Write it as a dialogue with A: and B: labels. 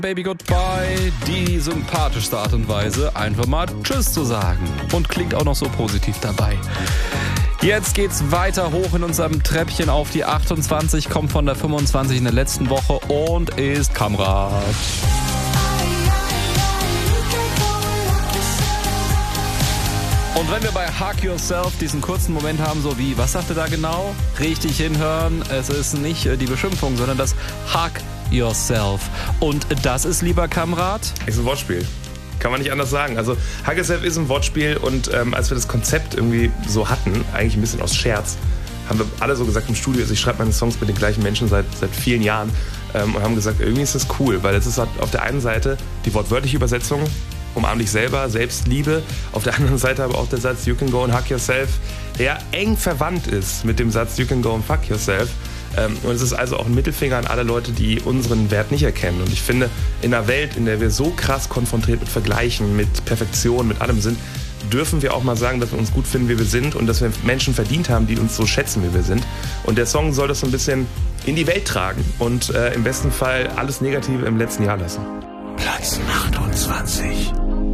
A: Baby Goodbye, die sympathischste Art und Weise, einfach mal Tschüss zu sagen. Und klingt auch noch so positiv dabei. Jetzt geht's weiter hoch in unserem Treppchen auf die 28, kommt von der 25 in der letzten Woche und ist Kamrat. Und wenn wir bei Hug Yourself diesen kurzen Moment haben, so wie, was sagt er da genau? Richtig hinhören, es ist nicht die Beschimpfung, sondern das Hug Yourself. Und das ist, lieber Kamrat?
B: Ist ein Wortspiel. Kann man nicht anders sagen. Also Hug Yourself ist ein Wortspiel und als wir das Konzept irgendwie so hatten, eigentlich ein bisschen aus Scherz, haben wir alle so gesagt im Studio, also ich schreibe meine Songs mit den gleichen Menschen seit vielen Jahren und haben gesagt, irgendwie ist das cool, weil es ist auf der einen Seite die wortwörtliche Übersetzung, umarm dich selber, Selbstliebe. Auf der anderen Seite aber auch der Satz You can go and hug yourself, der eng verwandt ist mit dem Satz You can go and fuck yourself. Und es ist also auch ein Mittelfinger an alle Leute, die unseren Wert nicht erkennen. Und ich finde, in einer Welt, in der wir so krass konfrontiert mit Vergleichen, mit Perfektion, mit allem sind, dürfen wir auch mal sagen, dass wir uns gut finden, wie wir sind und dass wir Menschen verdient haben, die uns so schätzen, wie wir sind. Und der Song soll das so ein bisschen in die Welt tragen und im besten Fall alles Negative im letzten Jahr lassen.
C: Platz 28.